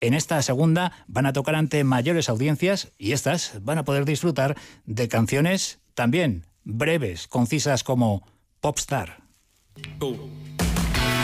En esta segunda van a tocar ante mayores audiencias y estas van a poder disfrutar de canciones también breves, concisas como Popstar. Go.